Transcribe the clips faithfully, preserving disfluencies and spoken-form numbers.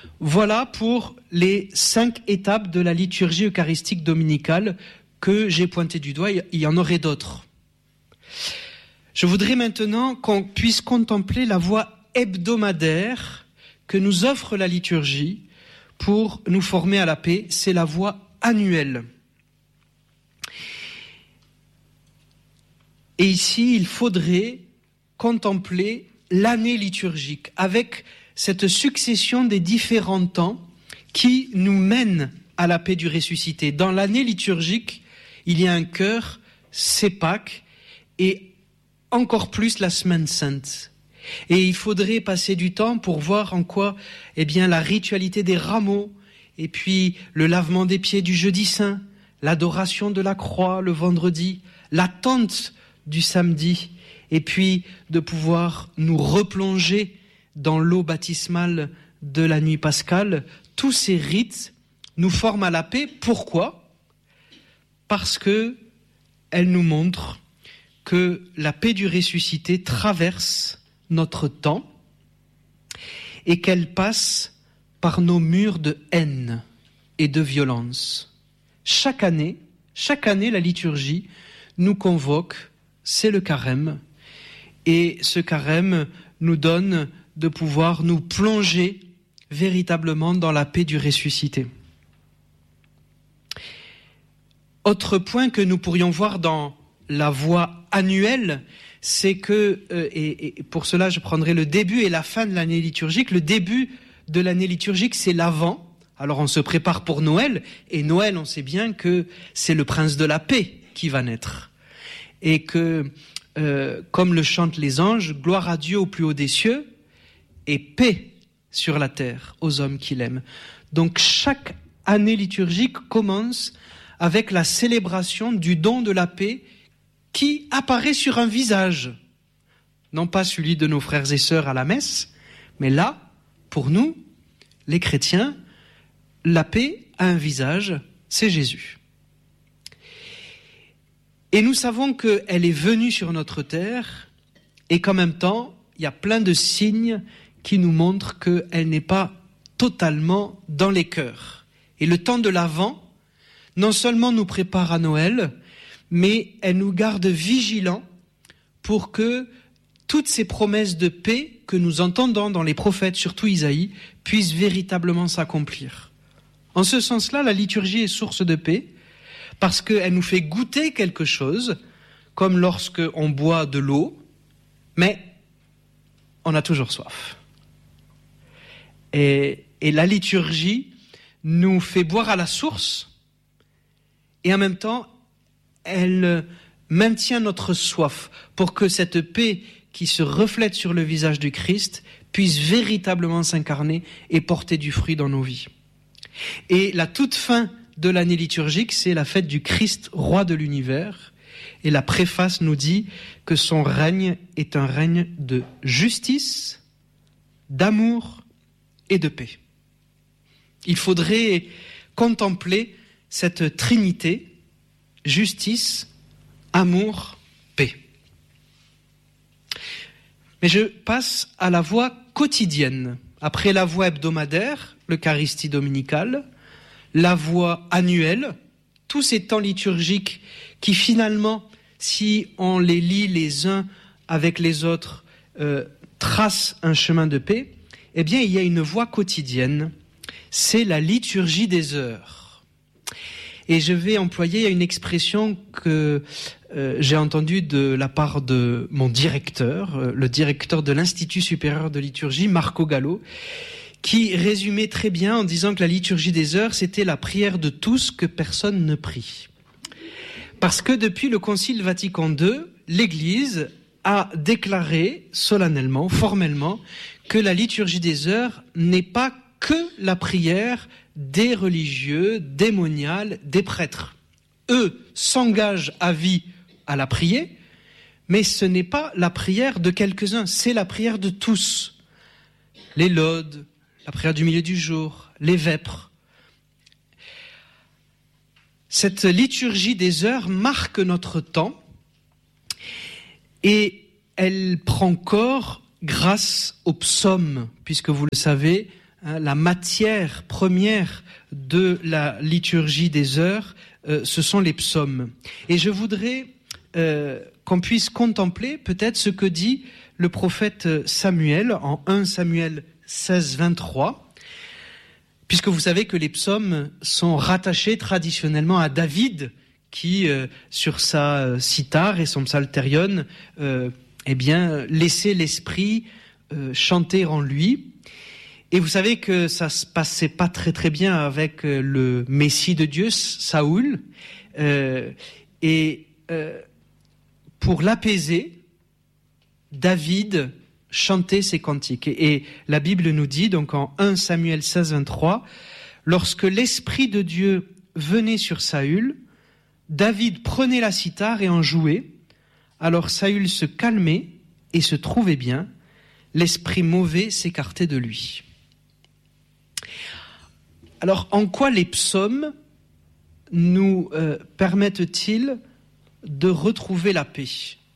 Voilà pour les cinq étapes de la liturgie eucharistique dominicale que j'ai pointées du doigt. Il y en aurait d'autres. Je voudrais maintenant qu'on puisse contempler la voie hebdomadaire que nous offre la liturgie pour nous former à la paix. C'est la voie annuelle. Et ici, il faudrait contempler l'année liturgique avec cette succession des différents temps qui nous mènent à la paix du ressuscité. Dans l'année liturgique, il y a un cœur, c'est Pâques, et encore plus la Semaine Sainte. Et il faudrait passer du temps pour voir en quoi, eh bien, la ritualité des rameaux, et puis le lavement des pieds du jeudi saint, l'adoration de la croix le vendredi, l'attente du samedi, et puis de pouvoir nous replonger dans l'eau baptismale de la nuit pascale. Tous ces rites nous forment à la paix. Pourquoi ? Parce que elles nous montrent que la paix du ressuscité traverse notre temps et qu'elle passe par nos murs de haine et de violence. Chaque année, chaque année, la liturgie nous convoque. C'est le carême, et ce carême nous donne de pouvoir nous plonger véritablement dans la paix du ressuscité. Autre point que nous pourrions voir dans la voie annuelle, c'est que, euh, et, et pour cela je prendrai le début et la fin de l'année liturgique. Le début de l'année liturgique, c'est l'Avent. Alors on se prépare pour Noël, et Noël, on sait bien que c'est le prince de la paix qui va naître. Et que, euh, comme le chantent les anges, gloire à Dieu au plus haut des cieux et paix sur la terre aux hommes qu'il aime. Donc chaque année liturgique commence avec la célébration du don de la paix qui apparaît sur un visage. Non pas celui de nos frères et sœurs à la messe, mais là, pour nous, les chrétiens, la paix a un visage, c'est Jésus. Et nous savons qu'elle est venue sur notre terre et qu'en même temps, il y a plein de signes qui nous montrent qu'elle n'est pas totalement dans les cœurs. Et le temps de l'Avent, non seulement nous prépare à Noël, mais elle nous garde vigilants pour que toutes ces promesses de paix que nous entendons dans les prophètes, surtout Isaïe, puissent véritablement s'accomplir. En ce sens-là, la liturgie est source de paix, parce qu'elle nous fait goûter quelque chose, comme lorsque on boit de l'eau, mais on a toujours soif. Et, et la liturgie nous fait boire à la source, et en même temps, elle maintient notre soif pour que cette paix qui se reflète sur le visage du Christ puisse véritablement s'incarner et porter du fruit dans nos vies. Et la toute fin de l'année liturgique, c'est la fête du Christ, roi de l'univers. Et la préface nous dit que son règne est un règne de justice, d'amour et de paix. Il faudrait contempler cette trinité, justice, amour, paix. Mais je passe à la voie quotidienne. Après la voie hebdomadaire, l'Eucharistie dominicale, la voie annuelle, tous ces temps liturgiques qui finalement, si on les lit les uns avec les autres, euh, tracent un chemin de paix, eh bien il y a une voie quotidienne, c'est la liturgie des heures. Et je vais employer une expression que euh, j'ai entendue de la part de mon directeur, euh, le directeur de l'Institut supérieur de liturgie, Marco Gallo, qui résumait très bien en disant que la liturgie des heures, c'était la prière de tous que personne ne prie. Parce que depuis le Concile Vatican deux, l'Église a déclaré solennellement, formellement, que la liturgie des heures n'est pas que la prière des religieux, des moniales, des prêtres. Eux s'engagent à vie à la prier, mais ce n'est pas la prière de quelques-uns, c'est la prière de tous. Les laudes, la prière du milieu du jour, les vêpres. Cette liturgie des heures marque notre temps et elle prend corps grâce aux psaumes, puisque vous le savez, hein, la matière première de la liturgie des heures, euh, ce sont les psaumes. Et je voudrais euh, qu'on puisse contempler peut-être ce que dit le prophète Samuel en premier Samuel seize, vingt-trois, puisque vous savez que les psaumes sont rattachés traditionnellement à David, qui, euh, sur sa euh, cithare et son psalterion, euh, eh bien, laissait l'esprit euh, chanter en lui. Et vous savez que ça se passait pas très très bien avec euh, le Messie de Dieu, Saoul, euh, et euh, pour l'apaiser, David chantait ses cantiques. Et, et la Bible nous dit, donc en premier Samuel seize, vingt-trois, lorsque l'Esprit de Dieu venait sur Saül, David prenait la cithare et en jouait. Alors Saül se calmait et se trouvait bien. L'esprit mauvais s'écartait de lui. Alors, en quoi les psaumes nous euh, permettent-ils de retrouver la paix ?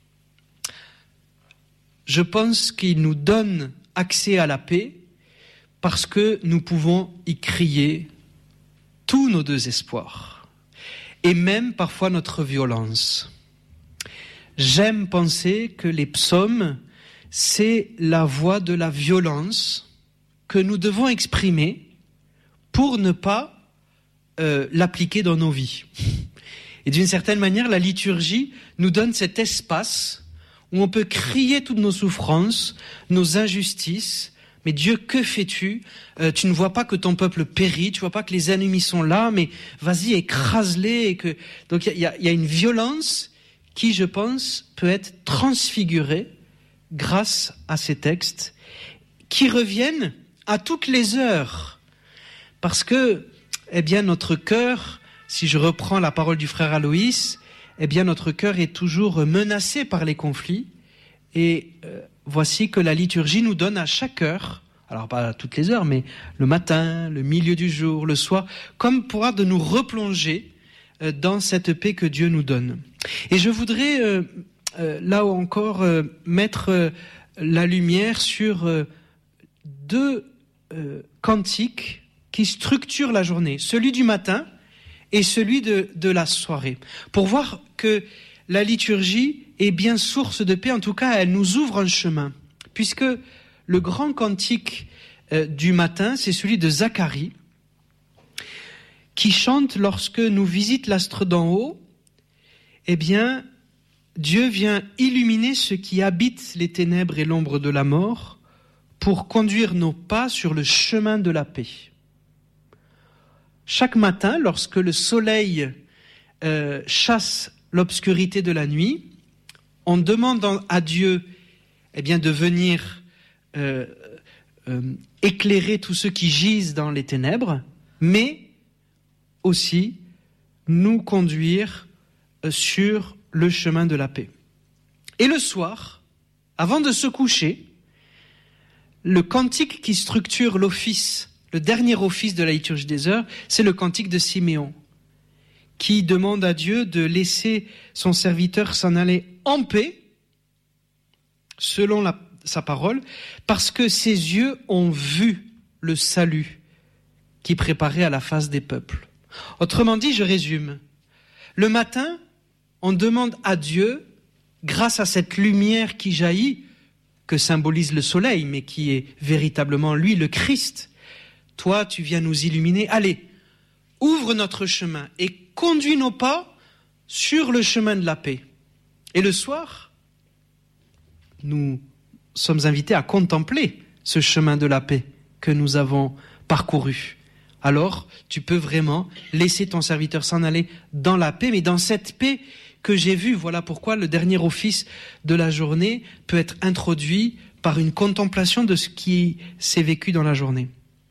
Je pense qu'ils nous donnent accès à la paix parce que nous pouvons y crier tous nos désespoirs et même parfois notre violence. J'aime penser que les psaumes, c'est la voix de la violence que nous devons exprimer pour ne pas euh, l'appliquer dans nos vies. Et d'une certaine manière, la liturgie nous donne cet espace où on peut crier toutes nos souffrances, nos injustices. Mais Dieu, que fais-tu ? euh, Tu ne vois pas que ton peuple périt, tu ne vois pas que les ennemis sont là, mais vas-y, écrase-les. Et que... Donc il y, y, y a une violence qui, je pense, peut être transfigurée grâce à ces textes qui reviennent à toutes les heures. Parce que, eh bien, notre cœur, si je reprends la parole du frère Aloïs, eh bien, notre cœur est toujours menacé par les conflits. Et euh, voici que la liturgie nous donne à chaque heure, alors pas à toutes les heures, mais le matin, le milieu du jour, le soir, comme pour de nous replonger euh, dans cette paix que Dieu nous donne. Et je voudrais, euh, euh, là encore, euh, mettre euh, la lumière sur euh, deux euh, cantiques qui structurent la journée, celui du matin et celui de, de la soirée, pour voir que la liturgie est bien source de paix. En tout cas, elle nous ouvre un chemin, puisque le grand cantique euh, du matin, c'est celui de Zacharie, qui chante lorsque nous visite l'astre d'en haut, eh bien, Dieu vient illuminer ceux qui habitent les ténèbres et l'ombre de la mort pour conduire nos pas sur le chemin de la paix. Chaque matin, lorsque le soleil euh, chasse l'obscurité de la nuit, on demande à Dieu eh bien, de venir euh, euh, éclairer tous ceux qui gisent dans les ténèbres, mais aussi nous conduire euh, sur le chemin de la paix. Et le soir, avant de se coucher, le cantique qui structure l'office, le dernier office de la liturgie des heures, c'est le cantique de Siméon, qui demande à Dieu de laisser son serviteur s'en aller en paix, selon la, sa parole, parce que ses yeux ont vu le salut qui préparait à la face des peuples. Autrement dit, je résume, le matin, on demande à Dieu, grâce à cette lumière qui jaillit, que symbolise le soleil, mais qui est véritablement lui, le Christ, toi, tu viens nous illuminer, allez, ouvre notre chemin et conduis nos pas sur le chemin de la paix. Et le soir, nous sommes invités à contempler ce chemin de la paix que nous avons parcouru. Alors, tu peux vraiment laisser ton serviteur s'en aller dans la paix, mais dans cette paix que j'ai vue. Voilà pourquoi le dernier office de la journée peut être introduit par une contemplation de ce qui s'est vécu dans la journée.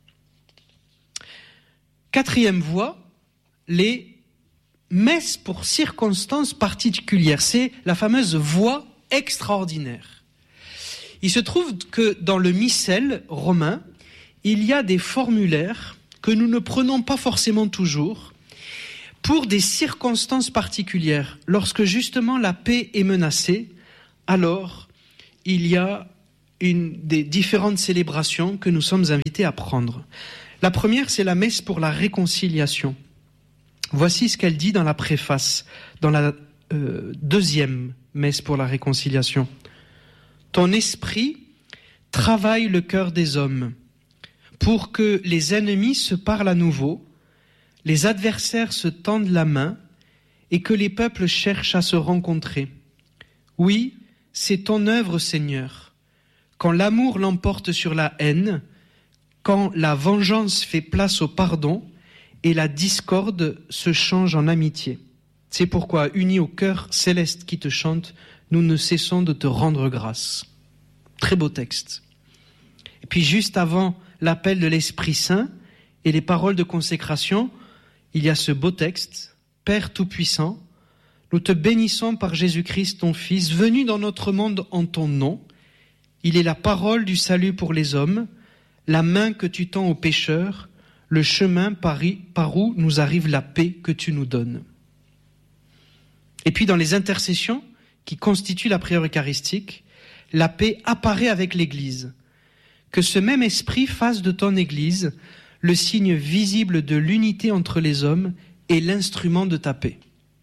Quatrième voie, les messes pour circonstances particulières. C'est la fameuse voie extraordinaire. Il se trouve que dans le missel romain, il y a des formulaires que nous ne prenons pas forcément toujours pour des circonstances particulières. Lorsque justement la paix est menacée, alors il y a une des différentes célébrations que nous sommes invités à prendre. La première, c'est la messe pour la réconciliation. Voici ce qu'elle dit dans la préface, dans la euh, deuxième messe pour la réconciliation. Ton esprit travaille le cœur des hommes pour que les ennemis se parlent à nouveau, les adversaires se tendent la main et que les peuples cherchent à se rencontrer. Oui, c'est ton œuvre, Seigneur. Quand l'amour l'emporte sur la haine, quand la vengeance fait place au pardon et la discorde se change en amitié. C'est pourquoi, unis au cœur céleste qui te chante, nous ne cessons de te rendre grâce. Très beau texte. Et puis juste avant l'appel de l'Esprit Saint et les paroles de consécration, il y a ce beau texte. Père Tout-Puissant, nous te bénissons par Jésus-Christ, ton Fils, venu dans notre monde en ton nom. Il est la parole du salut pour les hommes, la main que tu tends aux pécheurs, le chemin par où nous arrive la paix que tu nous donnes. Et puis dans les intercessions qui constituent la prière eucharistique, la paix apparaît avec l'Église. Que ce même esprit fasse de ton Église le signe visible de l'unité entre les hommes et l'instrument de ta paix.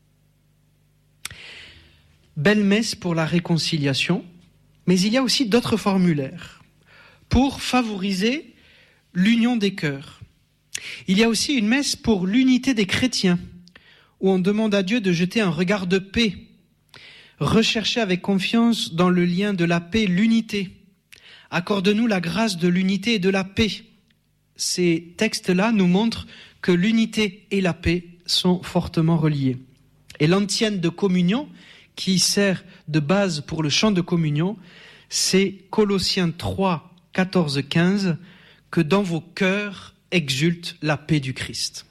Belle messe pour la réconciliation, mais il y a aussi d'autres formulaires pour favoriser l'union des cœurs. Il y a aussi une messe pour l'unité des chrétiens, où on demande à Dieu de jeter un regard de paix, rechercher avec confiance dans le lien de la paix l'unité. Accorde-nous la grâce de l'unité et de la paix. Ces textes-là nous montrent que l'unité et la paix sont fortement reliés. Et l'antienne de communion, qui sert de base pour le chant de communion, c'est Colossiens trois, quatorze, quinze, que dans vos cœurs exulte la paix du Christ.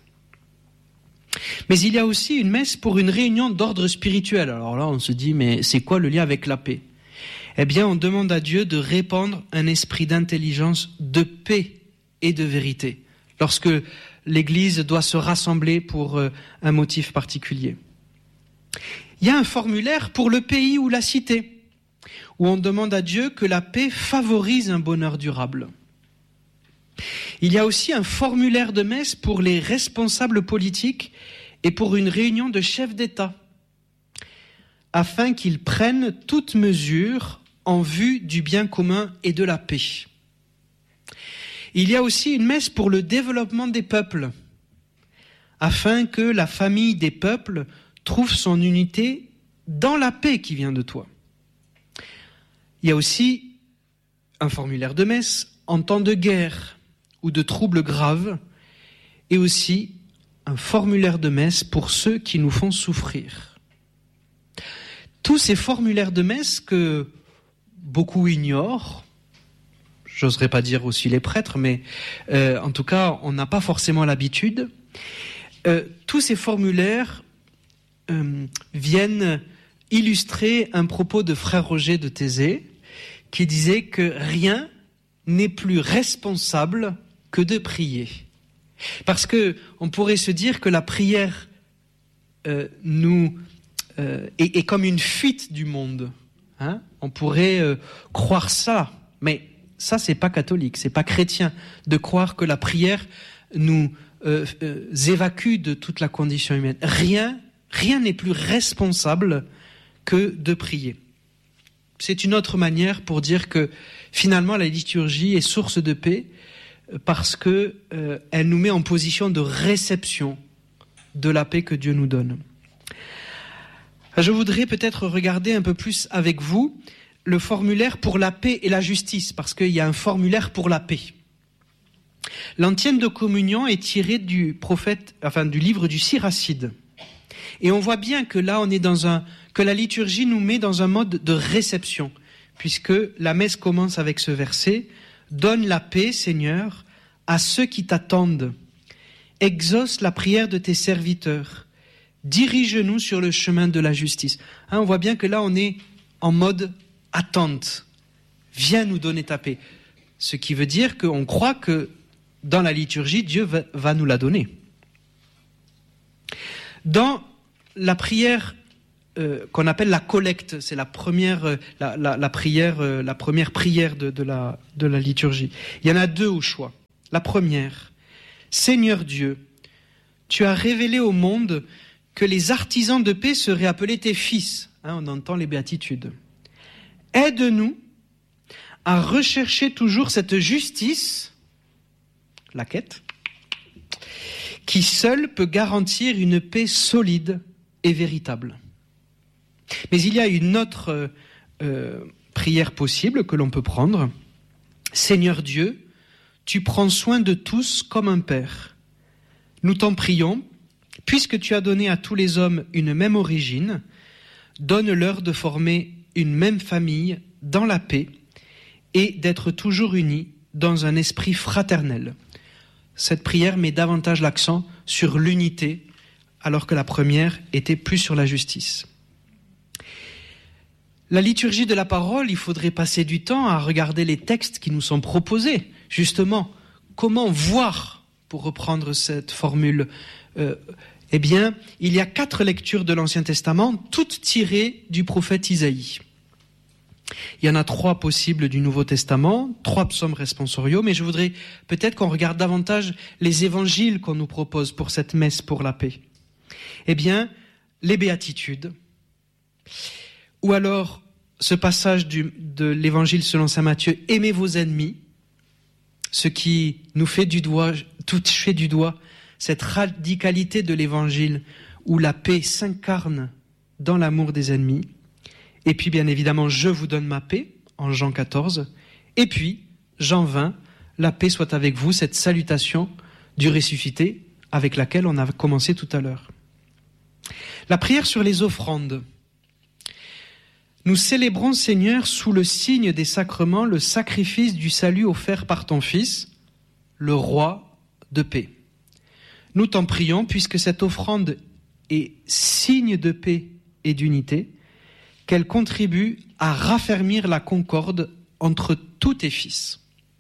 Mais il y a aussi une messe pour une réunion d'ordre spirituel. Alors là, on se dit, mais c'est quoi le lien avec la paix ? Eh bien, on demande à Dieu de répandre un esprit d'intelligence, de paix et de vérité, lorsque l'Église doit se rassembler pour un motif particulier. Il y a un formulaire pour le pays ou la cité, où on demande à Dieu que la paix favorise un bonheur durable. Il y a aussi un formulaire de messe pour les responsables politiques et pour une réunion de chefs d'État, afin qu'ils prennent toute mesure en vue du bien commun et de la paix. Il y a aussi une messe pour le développement des peuples, afin que la famille des peuples trouve son unité dans la paix qui vient de toi. Il y a aussi un formulaire de messe en temps de guerre ou de troubles graves, et aussi un formulaire de messe pour ceux qui nous font souffrir. Tous ces formulaires de messe que beaucoup ignorent, j'oserais pas dire aussi les prêtres, mais euh, en tout cas, on n'a pas forcément l'habitude. Euh, tous ces formulaires euh, viennent illustrer un propos de frère Roger de Thésée, qui disait que rien n'est plus responsable que de prier. Parce que on pourrait se dire que la prière euh, nous euh, est, est comme une fuite du monde. Hein ? On pourrait euh, croire ça, mais ça c'est pas catholique, c'est pas chrétien de croire que la prière nous euh, euh, évacue de toute la condition humaine. Rien, rien n'est plus responsable que de prier. C'est une autre manière pour dire que finalement la liturgie est source de paix parce que euh, elle nous met en position de réception de la paix que Dieu nous donne. Je voudrais peut-être regarder un peu plus avec vous le formulaire pour la paix et la justice, parce qu'il y a un formulaire pour la paix. L'antienne de communion est tirée du prophète, enfin du livre du Siracide. Et on voit bien que là, on est dans un, que la liturgie nous met dans un mode de réception, puisque la messe commence avec ce verset. Donne la paix, Seigneur, à ceux qui t'attendent. Exauce la prière de tes serviteurs. Dirige-nous sur le chemin de la justice. Hein, on voit bien que là, on est en mode attente. Viens nous donner ta paix. Ce qui veut dire qu'on croit que dans la liturgie, Dieu va, va nous la donner. Dans la prière euh, qu'on appelle la collecte. C'est la première, euh, la, la, la prière, euh, la première prière de, de, la, de la liturgie. Il y en a deux au choix. La première, Seigneur Dieu, tu as révélé au monde que les artisans de paix seraient appelés tes fils. Hein, on entend les béatitudes. Aide-nous à rechercher toujours cette justice, la quête, qui seule peut garantir une paix solide et véritable. Mais il y a une autre euh, euh, prière possible que l'on peut prendre. Seigneur Dieu, tu prends soin de tous comme un père. Nous t'en prions, puisque tu as donné à tous les hommes une même origine, donne-leur de former une même famille dans la paix et d'être toujours unis dans un esprit fraternel. Cette prière met davantage l'accent sur l'unité, alors que la première était plus sur la justice. La liturgie de la parole, il faudrait passer du temps à regarder les textes qui nous sont proposés. Justement, comment voir, pour reprendre cette formule, euh, eh bien, il y a quatre lectures de l'Ancien Testament, toutes tirées du prophète Isaïe. Il y en a trois possibles du Nouveau Testament, trois psaumes responsoriaux, mais je voudrais peut-être qu'on regarde davantage les évangiles qu'on nous propose pour cette messe pour la paix. Eh bien, les béatitudes, ou alors ce passage du, de l'évangile selon saint Matthieu, « Aimez vos ennemis », ce qui nous fait du doigt, toucher du doigt cette radicalité de l'évangile où la paix s'incarne dans l'amour des ennemis. Et puis, bien évidemment, « Je vous donne ma paix » en Jean quatorze. Et puis, Jean vingt, « La paix soit avec vous », cette salutation du ressuscité avec laquelle on a commencé tout à l'heure. La prière sur les offrandes. Nous célébrons, Seigneur, sous le signe des sacrements, le sacrifice du salut offert par ton Fils, le roi de paix. Nous t'en prions, puisque cette offrande est signe de paix et d'unité, qu'elle contribue à raffermir la concorde entre tous tes fils.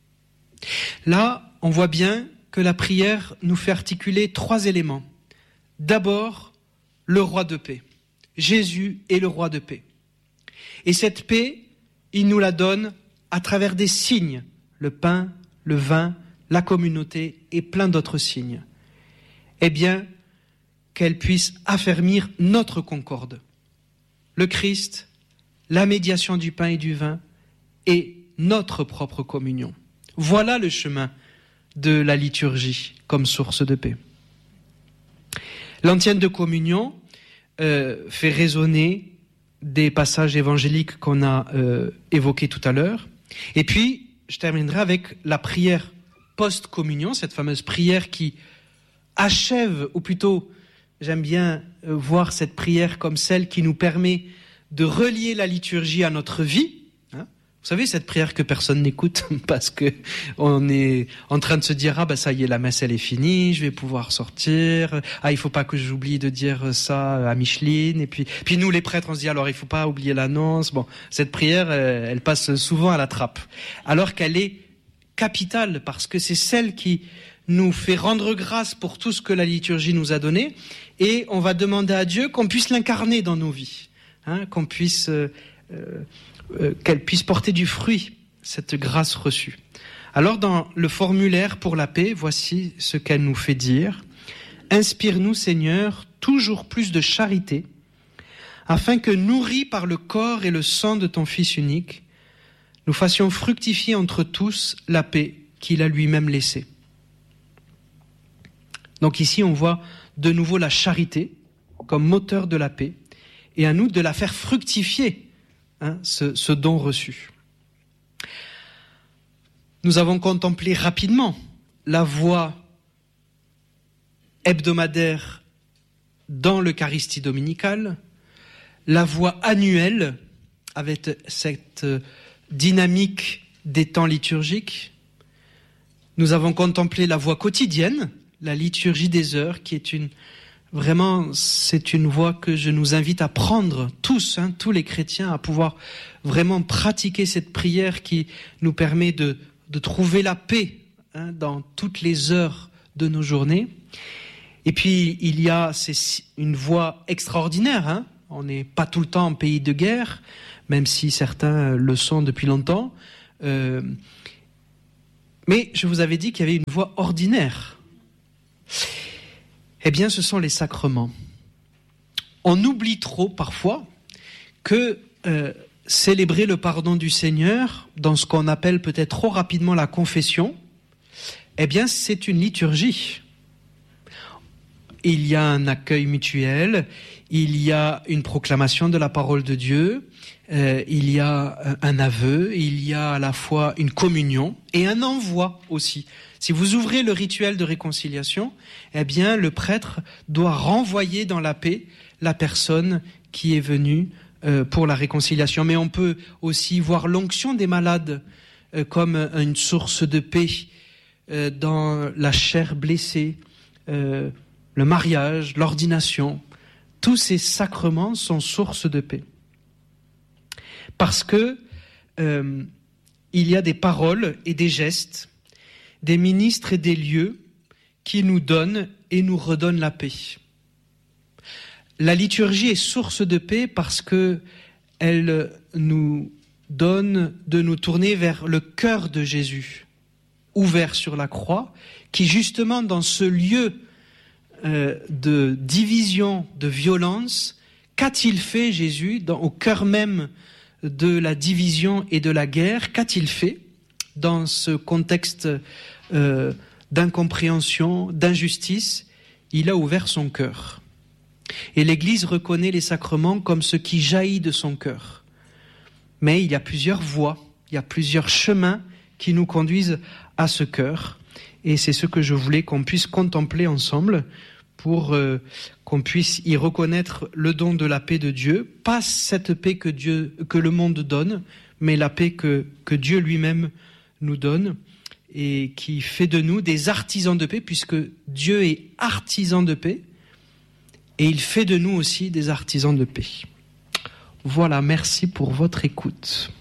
Là, on voit bien que la prière nous fait articuler trois éléments. D'abord, le roi de paix. Jésus est le roi de paix. Et cette paix, il nous la donne à travers des signes, le pain, le vin, la communauté et plein d'autres signes. Eh bien, qu'elle puisse affermir notre concorde. Le Christ, la médiation du pain et du vin et notre propre communion. Voilà le chemin de la liturgie comme source de paix. L'antienne de communion euh, fait résonner des passages évangéliques qu'on a euh, évoqués tout à l'heure. Et puis, je terminerai avec la prière post-communion, cette fameuse prière qui achève, ou plutôt, j'aime bien euh, voir cette prière comme celle qui nous permet de relier la liturgie à notre vie. Hein. Vous savez, cette prière que personne n'écoute parce que on est en train de se dire « Ah ben ça y est, la messe elle est finie, je vais pouvoir sortir. Ah, il faut pas que j'oublie de dire ça à Micheline. » Et puis, puis nous les prêtres, on se dit « Alors, il faut pas oublier l'annonce. » Bon, cette prière, elle, elle passe souvent à la trappe. Alors qu'elle est capitale parce que c'est celle qui nous fait rendre grâce pour tout ce que la liturgie nous a donné. Et on va demander à Dieu qu'on puisse l'incarner dans nos vies. Hein, qu'on puisse, euh, euh, qu'elle puisse porter du fruit, cette grâce reçue. Alors, dans le formulaire pour la paix, voici ce qu'elle nous fait dire. Inspire-nous, Seigneur, toujours plus de charité, afin que, nourris par le corps et le sang de ton Fils unique, nous fassions fructifier entre tous la paix qu'il a lui-même laissée. Donc ici, on voit de nouveau la charité comme moteur de la paix, et à nous de la faire fructifier, hein, ce, ce don reçu. Nous avons contemplé rapidement la voie hebdomadaire dans l'Eucharistie dominicale, la voie annuelle avec cette dynamique des temps liturgiques. Nous avons contemplé la voie quotidienne, la liturgie des heures, qui est une Vraiment, c'est une voie que je nous invite à prendre tous, hein, tous les chrétiens, à pouvoir vraiment pratiquer cette prière qui nous permet de, de trouver la paix, hein, dans toutes les heures de nos journées. Et puis, il y a c'est une voie extraordinaire, hein, On n'est pas tout le temps en pays de guerre, même si certains le sont depuis longtemps. Euh, mais je vous avais dit qu'il y avait une voie ordinaire. Eh bien, ce sont les sacrements. On oublie trop parfois que euh, célébrer le pardon du Seigneur, dans ce qu'on appelle peut-être trop rapidement la confession, eh bien, c'est une liturgie. Il y a un accueil mutuel, il y a une proclamation de la parole de Dieu, euh, il y a un aveu, il y a à la fois une communion et un envoi aussi. Si vous ouvrez le rituel de réconciliation, eh bien, le prêtre doit renvoyer dans la paix la personne qui est venue euh, pour la réconciliation. Mais on peut aussi voir l'onction des malades euh, comme une source de paix euh, dans la chair blessée, euh, le mariage, l'ordination. Tous ces sacrements sont source de paix. Parce que euh, il y a des paroles et des gestes, des ministres et des lieux qui nous donnent et nous redonnent la paix. La liturgie est source de paix parce que elle nous donne de nous tourner vers le cœur de Jésus, ouvert sur la croix, qui justement dans ce lieu euh, de division, de violence, qu'a-t-il fait Jésus dans, au cœur même de la division et de la guerre? Qu'a-t-il fait dans ce contexte euh, d'incompréhension, d'injustice? Il a ouvert son cœur. Et l'Église reconnaît les sacrements comme ce qui jaillit de son cœur. Mais il y a plusieurs voies, il y a plusieurs chemins qui nous conduisent à ce cœur. Et c'est ce que je voulais qu'on puisse contempler ensemble pour euh, qu'on puisse y reconnaître le don de la paix de Dieu. Pas cette paix que Dieu, que le monde donne, mais la paix que, que Dieu lui-même nous donne et qui fait de nous des artisans de paix, puisque Dieu est artisan de paix. Et il fait de nous aussi des artisans de paix. Voilà, merci pour votre écoute.